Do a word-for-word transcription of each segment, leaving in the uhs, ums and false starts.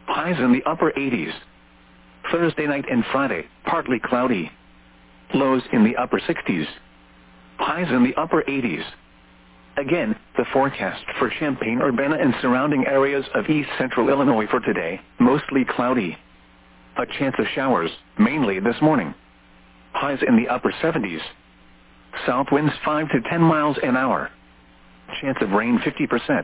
Highs in the upper eighties. Thursday night and Friday, partly cloudy. Lows in the upper sixties. Highs in the upper eighties. Again, the forecast for Champaign-Urbana and surrounding areas of east central Illinois for today, mostly cloudy. A chance of showers, mainly this morning. Highs in the upper seventies. South winds five to ten miles an hour. Chance of rain fifty percent.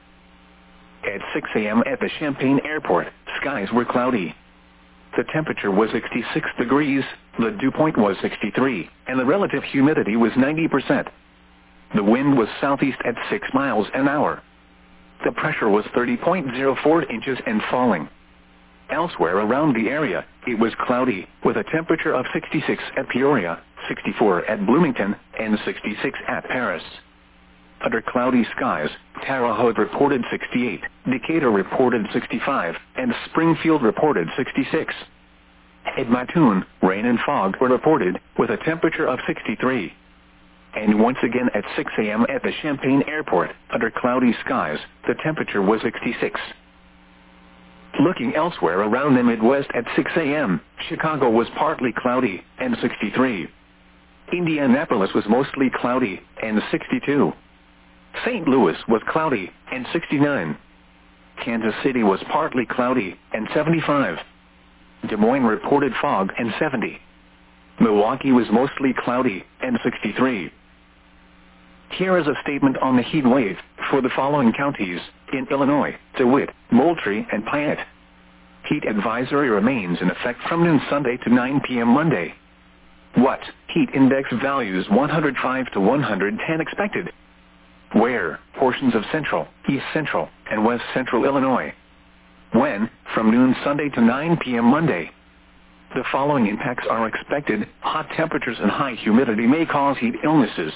At six a m at the Champaign Airport, skies were cloudy. The temperature was sixty-six degrees, the dew point was sixty-three, and the relative humidity was ninety percent. The wind was southeast at six miles an hour. The pressure was thirty point zero four inches and falling. Elsewhere around the area, it was cloudy, with a temperature of sixty-six at Peoria, sixty-four at Bloomington, and sixty-six at Paris. Under cloudy skies, Terre Haute reported sixty-eight, Decatur reported sixty-five, and Springfield reported sixty-six. At Mattoon, rain and fog were reported, with a temperature of sixty-three. And once again at six a m at the Champaign Airport, under cloudy skies, the temperature was sixty-six. Looking elsewhere around the Midwest at six a m, Chicago was partly cloudy, and sixty-three. Indianapolis was mostly cloudy, and sixty-two. Saint Louis was cloudy, and sixty-nine. Kansas City was partly cloudy, and seventy-five. Des Moines reported fog, and seventy. Milwaukee was mostly cloudy, and sixty-three. Here is a statement on the heat wave for the following counties in Illinois: DeWitt, Moultrie, and Piatt. Heat advisory remains in effect from noon Sunday to nine p m Monday. What? Heat index values one hundred five to one hundred ten expected. Where? Portions of central, east central, and west central Illinois. When? From noon Sunday to nine p m Monday. The following impacts are expected. Hot temperatures and high humidity may cause heat illnesses.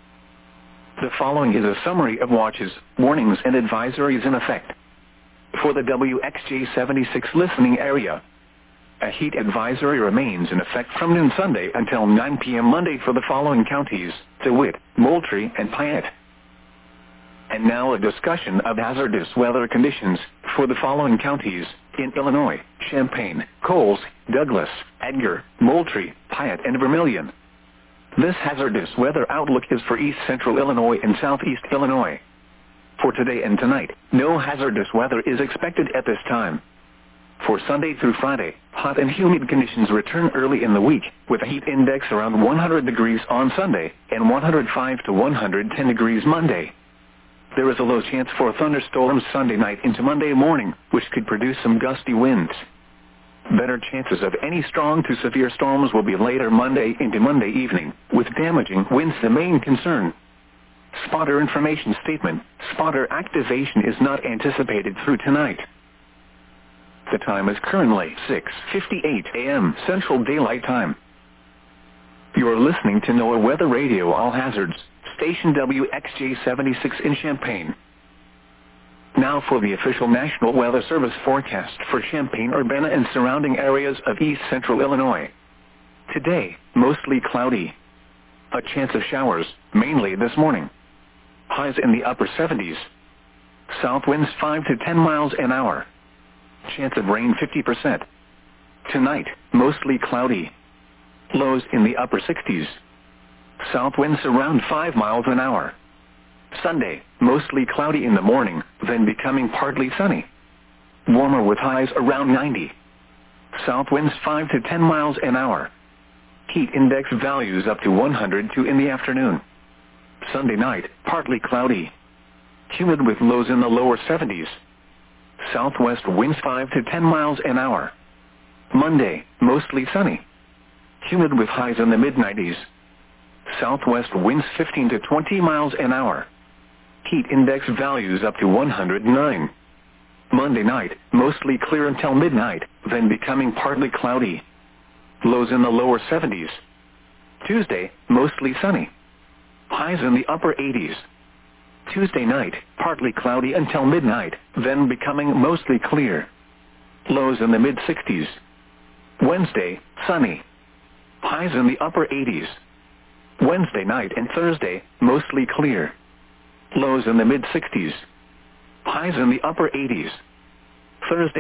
The following is a summary of watches, warnings, and advisories in effect. For the W X J seventy-six listening area, a heat advisory remains in effect from noon Sunday until nine p m Monday for the following counties: DeWitt, Moultrie, and Piatt. And now a discussion of hazardous weather conditions for the following counties in Illinois: Champaign, Coles, Douglas, Edgar, Moultrie, Piatt, and Vermilion. This hazardous weather outlook is for east central Illinois and southeast Illinois. For today and tonight, no hazardous weather is expected at this time. For Sunday through Friday, hot and humid conditions return early in the week, with a heat index around one hundred degrees on Sunday and one hundred five to one hundred ten degrees Monday. There is a low chance for thunderstorms Sunday night into Monday morning, which could produce some gusty winds. Better chances of any strong to severe storms will be later Monday into Monday evening, with damaging winds the main concern. Spotter information statement: spotter activation is not anticipated through tonight. The time is currently six fifty-eight a m Central Daylight Time. You are listening to NOAA Weather Radio All Hazards, station W X J seventy-six in Champaign. Now for the official National Weather Service forecast for Champaign-Urbana and surrounding areas of east central Illinois. Today, mostly cloudy. A chance of showers, mainly this morning. Highs in the upper seventies. South winds five to ten miles an hour. Chance of rain fifty percent. Tonight, mostly cloudy. Lows in the upper sixties. South winds around five miles an hour. Sunday, mostly cloudy in the morning, then becoming partly sunny. Warmer with highs around ninety. South winds five to ten miles an hour. Heat index values up to one hundred two in the afternoon. Sunday night, partly cloudy. Humid with lows in the lower seventies. Southwest winds five to ten miles an hour. Monday, mostly sunny. Humid with highs in the mid nineties. Southwest winds fifteen to twenty miles an hour. Heat index values up to one hundred nine. Monday night, mostly clear until midnight, then becoming partly cloudy. Lows in the lower seventies. Tuesday, mostly sunny. Highs in the upper eighties. Tuesday night, partly cloudy until midnight, then becoming mostly clear. Lows in the mid sixties. Wednesday, sunny. Highs in the upper eighties. Wednesday night and Thursday, mostly clear. Lows in the mid sixties. Highs in the upper eighties. Thursday